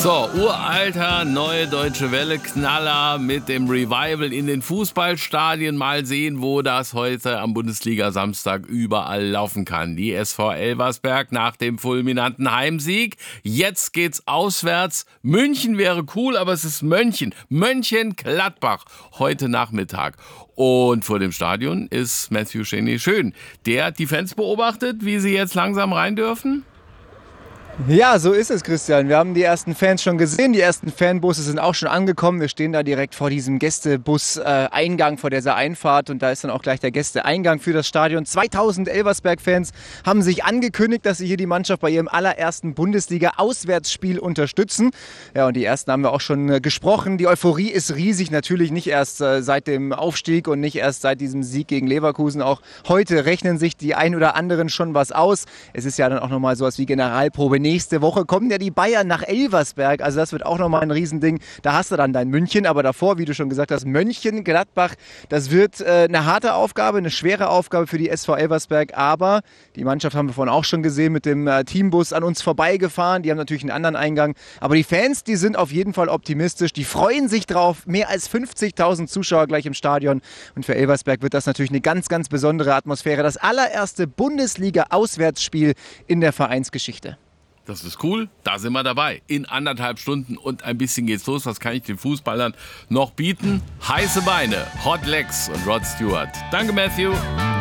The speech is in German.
So, uralter Neue Deutsche Welle Knaller mit dem Revival in den Fußballstadien. Mal sehen, wo das heute am Bundesliga-Samstag überall laufen kann. Die SV Elversberg nach dem fulminanten Heimsieg. Jetzt geht's auswärts. München wäre cool, aber es ist Mönchengladbach heute Nachmittag. Und vor dem Stadion ist Matthew Cheney Schön, der die Fans beobachtet, wie sie jetzt langsam rein dürfen. Ja, so ist es, Christian. Wir haben die ersten Fans schon gesehen. Die ersten Fanbusse sind auch schon angekommen. Wir stehen da direkt vor diesem Gästebus-Eingang, vor dieser Einfahrt. Und da ist dann auch gleich der Gästeeingang für das Stadion. 2000 Elversberg-Fans haben sich angekündigt, dass sie hier die Mannschaft bei ihrem allerersten Bundesliga-Auswärtsspiel unterstützen. Ja, und die ersten haben wir auch schon gesprochen. Die Euphorie ist riesig. Natürlich nicht erst seit dem Aufstieg und nicht erst seit diesem Sieg gegen Leverkusen. Auch heute rechnen sich die ein oder anderen schon was aus. Es ist ja dann auch nochmal sowas wie Generalprobe. Nächste Woche kommen ja die Bayern nach Elversberg, also das wird auch nochmal ein Riesending. Da hast du dann dein München, aber davor, wie du schon gesagt hast, Mönchengladbach, das wird eine harte Aufgabe, eine schwere Aufgabe für die SV Elversberg, aber die Mannschaft haben wir vorhin auch schon gesehen, mit dem Teambus an uns vorbeigefahren, die haben natürlich einen anderen Eingang, aber die Fans, die sind auf jeden Fall optimistisch, die freuen sich drauf, mehr als 50.000 Zuschauer gleich im Stadion und für Elversberg wird das natürlich eine ganz, ganz besondere Atmosphäre, das allererste Bundesliga-Auswärtsspiel in der Vereinsgeschichte. Das ist cool, da sind wir dabei. In 1,5 Stunden und ein bisschen geht's los. Was kann ich den Fußballern noch bieten? Heiße Beine, Hot Legs und Rod Stewart. Danke, Matthew.